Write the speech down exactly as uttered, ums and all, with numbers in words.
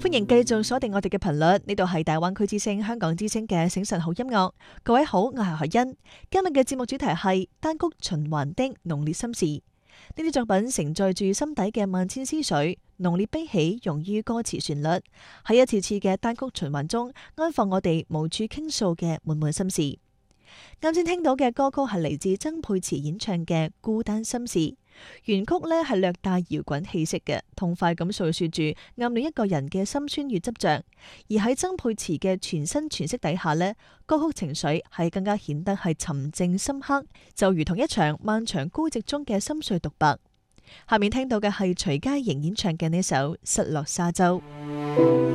歡迎繼續鎖定我哋嘅頻率，呢度係大灣區之聲、香港之聲嘅醒晨好音樂。各位好，我係海欣。今日嘅節目主題係單曲循環的濃烈心事。呢啲作品承載住心底嘅萬千思緒，濃烈悲喜融於歌詞旋律，喺一次次嘅單曲循環中安放我哋無處傾訴嘅滿滿心事。啱先聽到嘅歌曲係嚟自曾沛慈演唱嘅《孤單心事》，原曲呢係略帶搖滾氣息嘅，痛快咁訴說住暗戀一個人嘅心酸與執着。而喺曾沛慈嘅全新詮釋底下呢，歌曲情緒係更加顯得係沉靜深刻，就如同一場漫長孤寂中嘅心碎獨白。下面聽到嘅係徐佳瑩演唱嘅呢首《失落沙洲》。